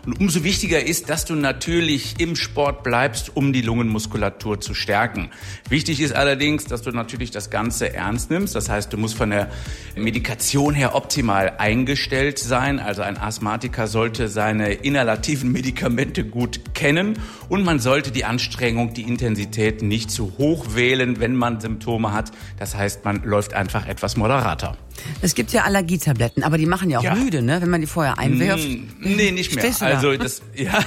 Und umso wichtiger ist, dass du natürlich im Sport bleibst, um die Lungenmuskulatur zu stärken. Wichtig ist allerdings, dass du natürlich das Ganze ernst nimmst. Das heißt, du musst von der Medikation her optimal eingestellt sein. Also ein Asthmatiker sollte seine inhalativen Medikamente gut kennen und man sollte die Anstrengung, die Intensität nicht zu hoch wählen, wenn man Symptome hat. Das heißt, man läuft einfach etwas moderater. Es gibt ja Allergietabletten, aber die machen ja auch müde, ne? Wenn man die vorher einwirft. Nee, nicht mehr. Also das, ja.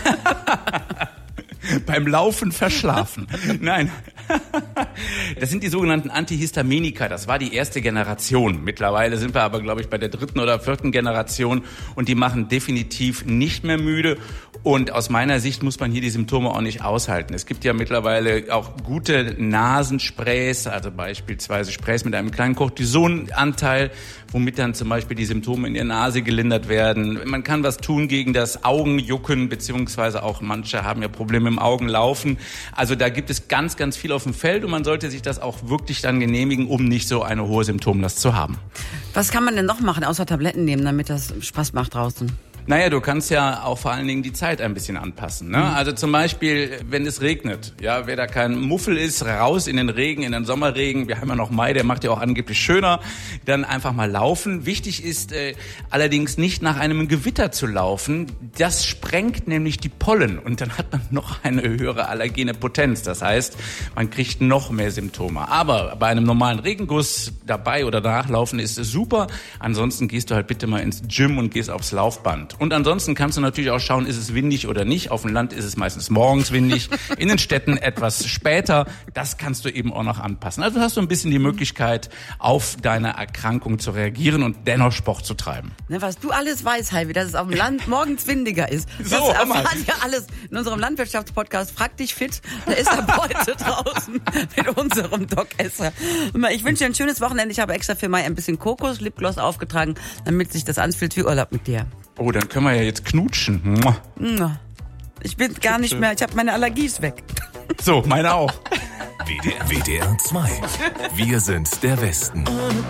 Beim Laufen verschlafen. Nein. Das sind die sogenannten Antihistaminika. Das war die erste Generation. Mittlerweile sind wir aber, glaube ich, bei der 3. oder 4. Generation. Und die machen definitiv nicht mehr müde. Und aus meiner Sicht muss man hier die Symptome auch nicht aushalten. Es gibt ja mittlerweile auch gute Nasensprays, also beispielsweise Sprays mit einem kleinen Cortisonanteil, womit dann zum Beispiel die Symptome in der Nase gelindert werden. Man kann was tun gegen das Augenjucken, beziehungsweise auch manche haben ja Probleme im Augenlaufen. Also da gibt es ganz, ganz viel auf dem Feld und man sollte sich das auch wirklich dann genehmigen, um nicht so eine hohe Symptomlast zu haben. Was kann man denn noch machen, außer Tabletten nehmen, damit das Spaß macht draußen? Naja, du kannst ja auch vor allen Dingen die Zeit ein bisschen anpassen, ne? Also zum Beispiel, wenn es regnet, ja, wer da kein Muffel ist, raus in den Regen, in den Sommerregen, wir haben ja noch Mai, der macht ja auch angeblich schöner, dann einfach mal laufen. Wichtig ist allerdings nicht nach einem Gewitter zu laufen, das sprengt nämlich die Pollen und dann hat man noch eine höhere allergene Potenz, das heißt, man kriegt noch mehr Symptome. Aber bei einem normalen Regenguss dabei oder nachlaufen ist es super, ansonsten gehst du halt bitte mal ins Gym und gehst aufs Laufband. Und ansonsten kannst du natürlich auch schauen, ist es windig oder nicht. Auf dem Land ist es meistens morgens windig, in den Städten etwas später. Das kannst du eben auch noch anpassen. Also hast du ein bisschen die Möglichkeit, auf deine Erkrankung zu reagieren und dennoch Sport zu treiben. Ne, was du alles weißt, Heidi, dass es auf dem Land morgens windiger ist. So, das erfahrt ihr alles in unserem Landwirtschaftspodcast Frag dich fit. Der ist ab heute draußen mit unserem Doc Esser. Ich wünsche dir ein schönes Wochenende. Ich habe extra für Mai ein bisschen Kokos Lipgloss aufgetragen, damit sich das anfühlt wie Urlaub mit dir. Oh, dann können wir ja jetzt knutschen. Ich bin gar nicht mehr, ich habe meine Allergie ist weg. So, meine auch. WDR 2. Wir sind der Westen.